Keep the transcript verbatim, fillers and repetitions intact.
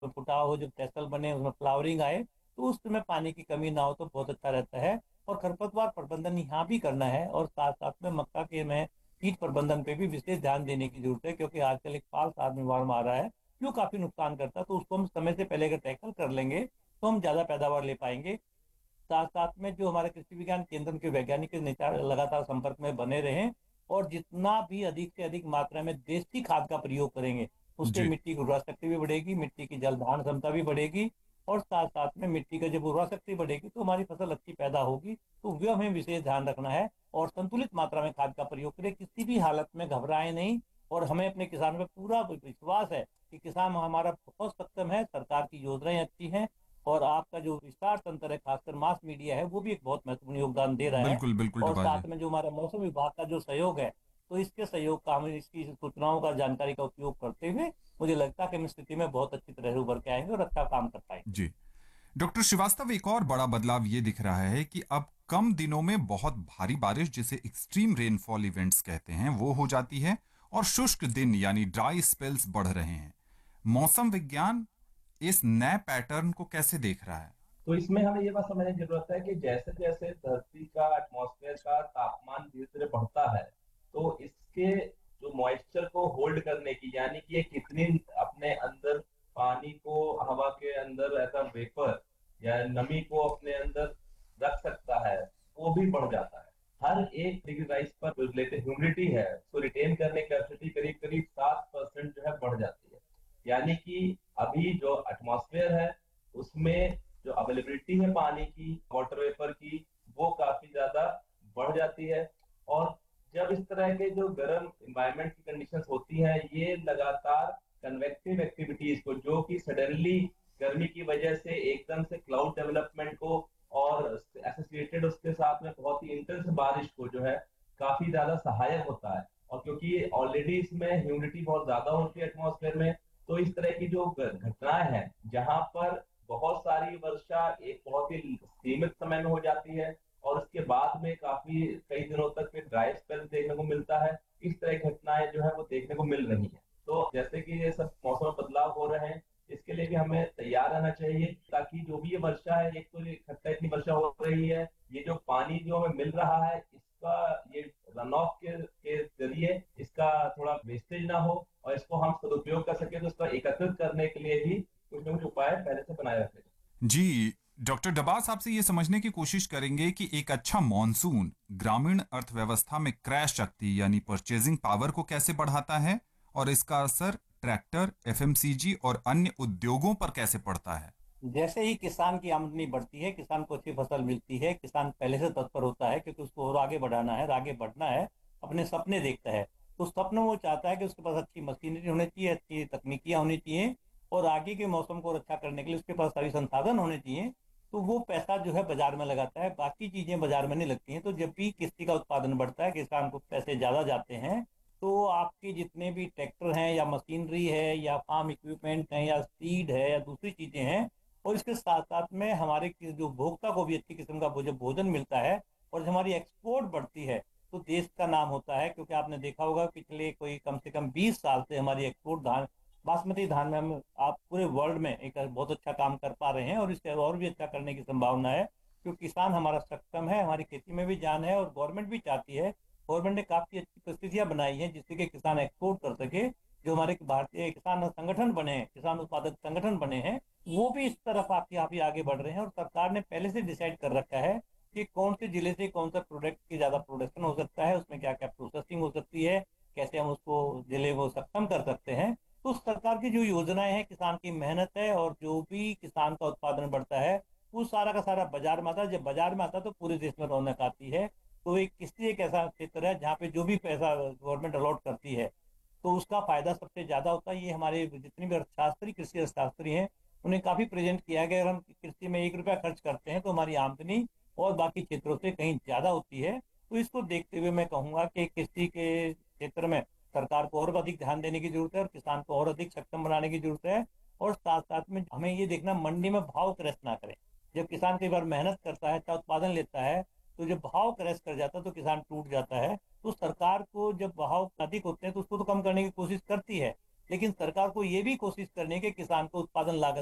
फुटाव हो, जब फसल बने, उसमें फ्लावरिंग आए, तो उस समय पानी की कमी ना हो तो बहुत अच्छा रहता है। और खरपतवार प्रबंधन यहाँ भी करना है, और साथ साथ में मक्का के में कीट प्रबंधन पे भी विशेष ध्यान देने की जरूरत है, क्योंकि आजकल एक फाल्स आर्मी आ रहा है जो काफी नुकसान करता है। तो उसको हम समय से पहले अगर टैकल कर लेंगे तो हम ज्यादा पैदावार ले पाएंगे। साथ साथ में जो हमारे कृषि विज्ञान केंद्र के वैज्ञानिक निचा- लगातार संपर्क में बने रहें, और जितना भी अधिक से अधिक मात्रा में देसी खाद का प्रयोग करेंगे, उससे जी। मिट्टी की उर्वरा शक्ति भी बढ़ेगी, मिट्टी की जल धारण क्षमता भी बढ़ेगी। और साथ साथ में मिट्टी का जब उर्वरा शक्ति बढ़ेगी तो हमारी फसल अच्छी पैदा होगी। तो वह हमें विशेष ध्यान रखना है, और संतुलित मात्रा में खाद का प्रयोग करें, किसी भी हालत में घबराए नहीं। और हमें अपने किसानों पर पूरा विश्वास है कि किसान हमारा बहुत सक्षम है, सरकार की योजनाएं अच्छी हैं, और आपका जो विस्तार तंत्र है, खासकर मास मीडिया है, वो भी एक बहुत महत्वपूर्ण योगदान दे रहा है। बिल्कुल बिल्कुल और डबा जी। साथ में जो हमारा मौसम विभाग का जो सहयोग है, तो इसके सहयोग का, हम इसकी सूचनाओं का, जानकारी का उपयोग करते हुए, मुझे लगता है कि हम इस स्थिति में बहुत अच्छी तरह से उभर के आएंगे और अच्छा काम कर पाएंगे। जी। डॉक्टर श्रीवास्तव, एक और बड़ा बदलाव ये दिख रहा है कि अब कम दिनों में बहुत भारी बारिश, जिसे एक्सट्रीम रेनफॉल इवेंट्स कहते हैं, वो हो जाती है, और शुष्क दिन यानी ड्राई स्पेल्स बढ़ रहे हैं। मौसम विज्ञान इस नए पैटर्न को कैसे देख रहा है? तो इसमें हमें ये बात समझने की जरूरत है कि जैसे जैसे धरती का एटमॉस्फेयर का तापमान धीरे धीरे बढ़ता है, तो इसके जो मॉइस्चर को होल्ड करने की, यानी कि ये कितनी अपने अंदर पानी को, हवा के अंदर ऐसा वेपर या नमी को अपने अंदर रख सकता है, वो भी बढ़ जाता है। हर एक डिग्री राइज पर जो रिलेटिव ह्यूमिडिटी है, उसको रिटेन करने की कैपेसिटी करीब करीब सात परसेंट जो है बढ़ जाती है। यानी कि अभी जो एटमॉस्फेयर है उसमें जो अवेलेबिलिटी है पानी की, वाटर वेपर की, वो काफी ज्यादा बढ़ जाती है। और जब इस तरह के जो गर्म इन्वायरमेंट की कंडीशंस होती हैं, ये लगातार कन्वेक्टिव एक्टिविटीज को, जो कि सडनली गर्मी की वजह से एकदम से क्लाउड डेवलपमेंट को और एसोसिएटेड उसके साथ में बहुत ही इंटेंस बारिश को जो है काफी ज्यादा सहायक होता है। और क्योंकि ऑलरेडी इसमें ह्यूमिडिटी बहुत ज्यादा होती है एटमॉस्फेयर में, तो इस तरह की जो घटनाएं हैं जहां पर बहुत सारी वर्षा एक बहुत ही सीमित समय में हो जाती है और उसके बाद में काफी कई दिनों तक फिर ड्राई स्पेल देखने को मिलता है, इस तरह की घटनाएं जो है वो देखने को मिल रही हैं। तो जैसे कि ये सब मौसम में बदलाव हो रहे हैं, इसके लिए भी हमें तैयार रहना चाहिए, ताकि जो भी ये वर्षा है, एक तो ये इकट्ठा इतनी वर्षा हो रही है, ये जो पानी जो हमें मिल रहा है, इसका ये रन ऑफ के, के जरिए इसका थोड़ा वेस्टेज ना हो, और इसको हम सदुपयोग कर सके, तो इसका एकत्रित करने के लिए भी कुछ ना कुछ उपाय पहले से बनाए रखे। जी। डॉक्टर डबास, आपसे ये समझने की कोशिश करेंगे कि एक अच्छा मॉनसून ग्रामीण अर्थव्यवस्था में क्रय शक्ति यानी परचेजिंग पावर को कैसे बढ़ाता है, और इसका असर ट्रैक्टर, एफएमसीजी और अन्य उद्योगों पर कैसे पड़ता है? जैसे ही किसान की आमदनी बढ़ती है, किसान को अच्छी फसल मिलती है, किसान पहले से तत्पर होता है, क्योंकि उसको और आगे बढ़ाना है, आगे बढ़ना है, अपने सपने देखता है। तो सपने वो चाहता है कि उसके पास अच्छी मशीनरी होनी चाहिए, अच्छी तकनीकियां होनी चाहिए, और आगे के मौसम को रक्षा करने के लिए उसके पास सभी संसाधन होने चाहिए। तो वो पैसा जो है बाजार में लगाता है, बाकी चीजें बाजार में नहीं लगती हैं। तो जब भी कृषि का उत्पादन बढ़ता है, किसान को पैसे ज्यादा जाते हैं, तो आपके जितने भी ट्रैक्टर हैं, या मशीनरी है, या फार्म इक्विपमेंट है, या सीड है, या दूसरी चीजें हैं, और इसके साथ साथ में हमारे कि- जो उपभोक्ता को भी अच्छी किस्म का भोजन भोजन मिलता है, और जब हमारी एक्सपोर्ट बढ़ती है तो देश का नाम होता है। क्योंकि आपने देखा होगा पिछले कोई कम से कम बीस साल से हमारी एक्सपोर्ट धान, बासमती धान में हम आप पूरे वर्ल्ड में एक बहुत अच्छा काम कर पा रहे हैं, और इससे और भी अच्छा करने की संभावना है। क्योंकि किसान हमारा सक्षम है, हमारी खेती में भी जान है, और गवर्नमेंट भी चाहती है। गवर्नमेंट ने काफी अच्छी परिस्थितियां बनाई हैं जिससे कि किसान एक्सपोर्ट कर सके। जो हमारे भारतीय किसान संगठन बने हैं, किसान उत्पादक संगठन बने हैं, वो भी इस तरफ आपके आप ही आगे बढ़ रहे हैं। और सरकार ने पहले से डिसाइड कर रखा है कि कौन से जिले से कौन सा प्रोडक्ट की ज्यादा प्रोडक्शन हो सकता है, उसमें क्या क्या प्रोसेसिंग हो सकती है, कैसे हम उसको जिले को सक्षम कर सकते हैं। तो सरकार की जो योजनाएं हैं, किसान की मेहनत है, और जो भी किसान का उत्पादन बढ़ता है, वो सारा का सारा बाजार में आता है। जब बाजार में आता है तो पूरे देश में रौनक आती है। तो एक किसी एक ऐसा क्षेत्र है जहाँ पे जो भी पैसा गवर्नमेंट अलॉट करती है, तो उसका फायदा सबसे ज्यादा होता है। ये हमारे जितने भी अर्थशास्त्री, कृषि अर्थशास्त्री हैं, उन्हें काफी प्रेजेंट किया गया। अगर हम कृषि में एक रुपया खर्च करते हैं तो हमारी आमदनी और बाकी क्षेत्रों से कहीं ज्यादा होती है। तो इसको देखते हुए मैं कहूंगा कि कृषि के क्षेत्र में सरकार को और अधिक ध्यान देने की जरूरत है, और किसान को और अधिक सक्षम बनाने की जरूरत है। और साथ साथ में हमें ये देखना, मंडी में भाव क्रैश ना करें। जब किसान कई बार मेहनत करता है, अच्छा उत्पादन लेता है, तो जब भाव क्रैश कर जाता है तो किसान टूट जाता है। तो सरकार को जब भाव अधिक होते हैं तो उसको तो कम करने की कोशिश करती है, लेकिन सरकार को ये भी कोशिश करनी है कि किसान को उत्पादन लागत